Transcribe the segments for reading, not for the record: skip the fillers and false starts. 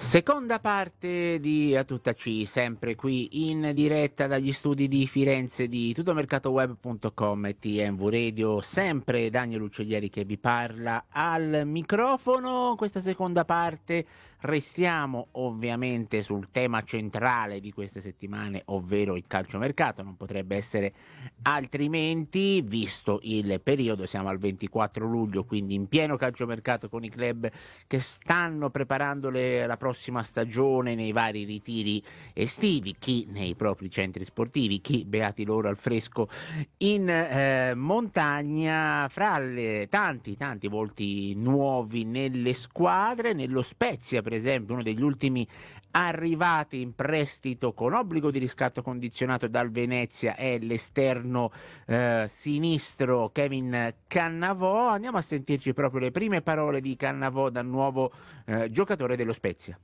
Seconda parte di A Tutta C, sempre qui in diretta dagli studi di Firenze di tuttomercatoweb.com e TMV Radio, sempre Daniel Uccellieri che vi parla al microfono. Questa seconda parte restiamo ovviamente sul tema centrale di queste settimane, ovvero il calciomercato. Non potrebbe essere altrimenti, visto il periodo, siamo al 24 luglio, quindi in pieno calciomercato con i club che stanno preparando la prossima stagione nei vari ritiri estivi, chi nei propri centri sportivi, chi beati loro al fresco in montagna, fra le tanti volti nuovi nelle squadre. Nello Spezia, per esempio, uno degli ultimi arrivati in prestito con obbligo di riscatto condizionato dal Venezia è l'esterno sinistro Kevin Cannavò. Andiamo a sentirci proprio le prime parole di Cannavò dal nuovo giocatore dello Spezia.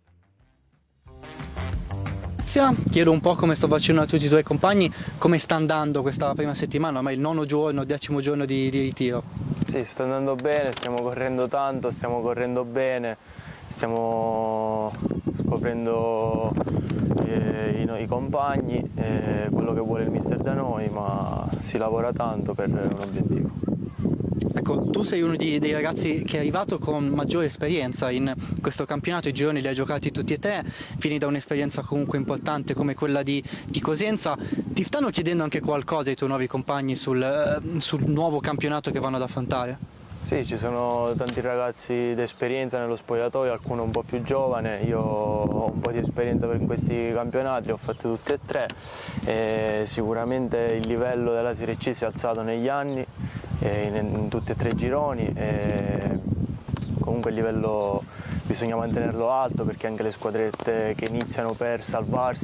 Chiedo un po' come sto facendo a tutti i tuoi compagni, come sta andando questa prima settimana, ormai il 9º giorno, 10º giorno di ritiro. Sì, sta andando bene, stiamo correndo tanto, stiamo correndo bene, stiamo scoprendo i compagni, quello che vuole il mister da noi, ma si lavora tanto per un obiettivo. Ecco, tu sei uno dei ragazzi che è arrivato con maggiore esperienza in questo campionato, i gironi li hai giocati tutti e tre, vieni da un'esperienza comunque importante come quella di Cosenza. Ti stanno chiedendo anche qualcosa i tuoi nuovi compagni sul nuovo campionato che vanno ad affrontare? Sì, ci sono tanti ragazzi d'esperienza nello spogliatoio, alcuni un po' più giovane, io ho un po' di esperienza in questi campionati, li ho fatti tutti e tre e sicuramente il livello della Serie C si è alzato negli anni, in tutti e tre i gironi, e comunque il livello bisogna mantenerlo alto perché anche le squadrette che iniziano per salvarsi